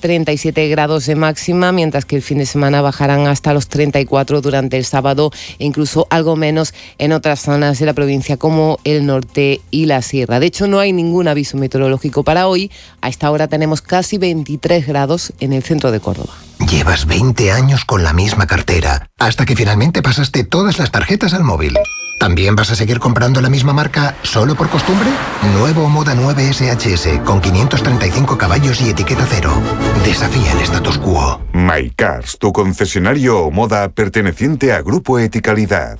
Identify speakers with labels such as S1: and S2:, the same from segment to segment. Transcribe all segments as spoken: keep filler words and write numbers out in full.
S1: treinta y siete grados de máxima, mientras que el fin de semana bajarán hasta los treinta y cuatro durante el sábado e incluso algo menos en otras zonas de la provincia como el norte y la sierra. De hecho, no hay ningún aviso meteorológico para hoy. A esta hora tenemos casi veintitrés grados en el centro de Córdoba.
S2: Llevas veinte años con la misma cartera, hasta que finalmente pasaste todas las tarjetas al móvil. ¿También vas a seguir comprando la misma marca solo por costumbre? Nuevo Moda nueve S H S con quinientos treinta y cinco caballos y etiqueta cero. Desafía el status quo.
S3: My Cars, tu concesionario Moda perteneciente a Grupo Eticalidad.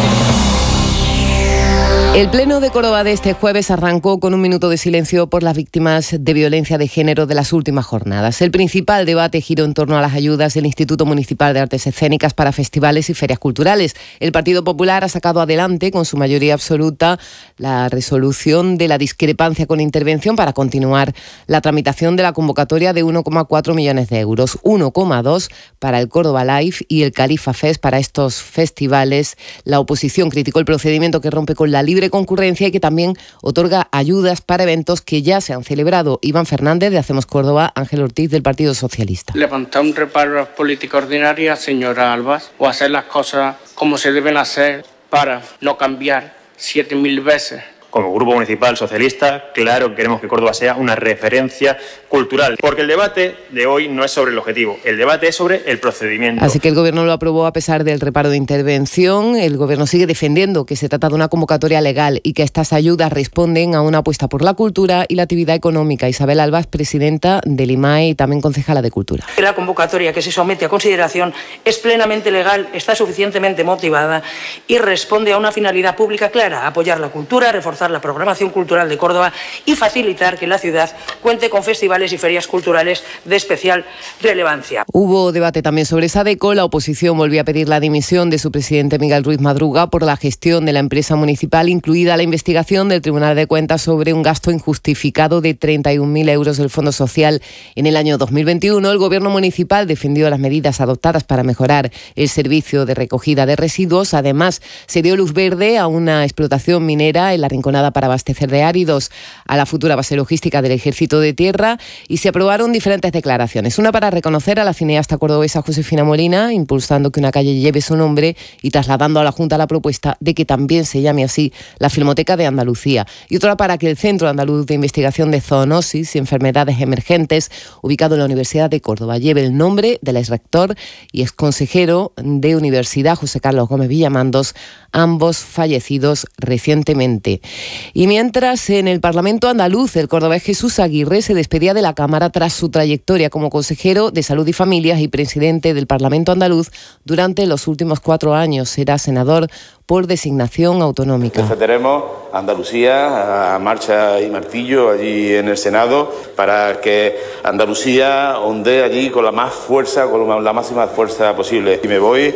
S1: El Pleno de Córdoba de este jueves arrancó con un minuto de silencio por las víctimas de violencia de género de las últimas jornadas. El principal debate giró en torno a las ayudas del Instituto Municipal de Artes Escénicas para festivales y ferias culturales. El Partido Popular ha sacado adelante, con su mayoría absoluta, la resolución de la discrepancia con intervención para continuar la tramitación de la convocatoria de uno coma cuatro millones de euros, uno coma dos para el Córdoba Live y el Califa Fest para estos festivales. La oposición criticó el procedimiento que rompe con la libre concurrencia y que también otorga ayudas para eventos que ya se han celebrado. Iván Fernández, de Hacemos Córdoba, Ángel Ortiz, del Partido Socialista.
S4: Levantar un reparo a las políticas ordinarias, señora Albas, o hacer las cosas como se deben hacer para no cambiar siete mil veces.
S5: Como Grupo Municipal Socialista, claro que queremos que Córdoba sea una referencia cultural, porque el debate de hoy no es sobre el objetivo, el debate es sobre el procedimiento.
S1: Así que el Gobierno lo aprobó a pesar del reparo de intervención. El Gobierno sigue defendiendo que se trata de una convocatoria legal y que estas ayudas responden a una apuesta por la cultura y la actividad económica. Isabel Albas, presidenta del I M A E y también concejala de Cultura.
S6: La convocatoria que se somete a consideración es plenamente legal, está suficientemente motivada y responde a una finalidad pública clara: apoyar la cultura, reforzar la programación cultural de Córdoba y facilitar que la ciudad cuente con festivales y ferias culturales de especial relevancia.
S1: Hubo debate también sobre Sadeco. La oposición volvió a pedir la dimisión de su presidente Miguel Ruiz Madruga por la gestión de la empresa municipal, incluida la investigación del Tribunal de Cuentas sobre un gasto injustificado de treinta y un mil euros del Fondo Social en el año dos mil veintiuno. El Gobierno municipal defendió las medidas adoptadas para mejorar el servicio de recogida de residuos. Además, se dio luz verde a una explotación minera en la Rinconada para abastecer de áridos a la futura base logística del Ejército de Tierra, y se aprobaron diferentes declaraciones. Una para reconocer a la cineasta cordobesa Josefina Molina, impulsando que una calle lleve su nombre y trasladando a la Junta la propuesta de que también se llame así la Filmoteca de Andalucía. Y otra para que el Centro Andaluz de Investigación de Zoonosis y Enfermedades Emergentes, ubicado en la Universidad de Córdoba, lleve el nombre del exrector y exconsejero de Universidad, José Carlos Gómez Villamandos, ambos fallecidos recientemente. Y mientras, en el Parlamento andaluz, el cordobés Jesús Aguirre se despedía de la Cámara tras su trayectoria como consejero de Salud y Familias y presidente del Parlamento andaluz durante los últimos cuatro años. Será senador por designación autonómica.
S7: Defenderemos a Andalucía a marcha y martillo allí en el Senado para que Andalucía ondee allí con la más fuerza, con la máxima fuerza posible. Y me voy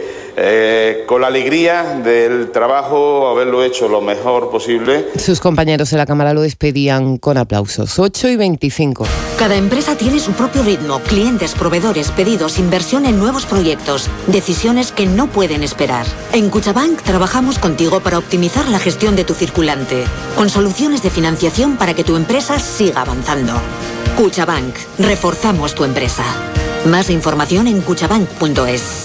S7: eh, con la alegría del trabajo, haberlo hecho lo mejor posible.
S1: Sus compañeros en la Cámara lo despedían con aplausos. ocho y veinticinco.
S8: Cada empresa tiene su propio ritmo, clientes, proveedores, pedidos, inversión en nuevos proyectos, decisiones que no pueden esperar. En Cuchabank trabajamos contigo para optimizar la gestión de tu circulante, con soluciones de financiación para que tu empresa siga avanzando. Cuchabank, reforzamos tu empresa. Más información en cuchabank punto es.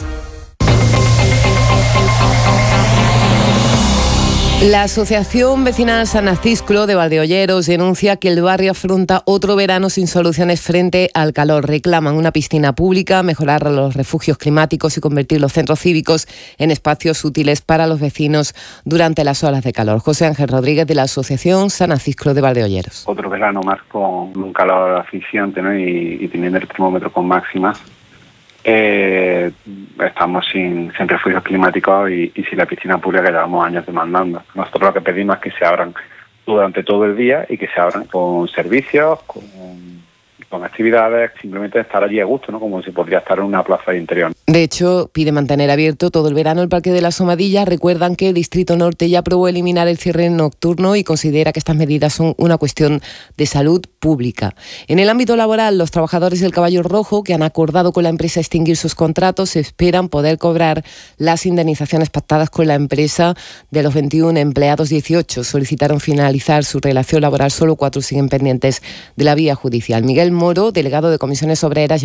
S1: La Asociación Vecinal San Acisclo de Valdeolleros denuncia que el barrio afronta otro verano sin soluciones frente al calor. Reclaman una piscina pública, mejorar los refugios climáticos y convertir los centros cívicos en espacios útiles para los vecinos durante las olas de calor. José Ángel Rodríguez, de la Asociación San Acisclo de Valdeolleros.
S9: Otro verano más con un calor asfixiante, ¿no? y, y teniendo el termómetro con máximas. Eh, estamos sin, sin refugios climáticos y, y sin la piscina pública que llevamos años demandando. Nosotros lo que pedimos es que se abran durante todo el día y que se abran con servicios, con, con actividades, simplemente estar allí a gusto, ¿no? Como si podría estar en una plaza de interior.
S1: De hecho, pide mantener abierto todo el verano el Parque de la Somadilla. Recuerdan que el Distrito Norte ya aprobó eliminar el cierre nocturno y considera que estas medidas son una cuestión de salud pública. En el ámbito laboral, los trabajadores del Caballo Rojo, que han acordado con la empresa extinguir sus contratos, esperan poder cobrar las indemnizaciones pactadas con la empresa. De los veintiún empleados, dieciocho solicitaron finalizar su relación laboral, solo cuatro siguen pendientes de la vía judicial. Miguel Moro, delegado de Comisiones Obreras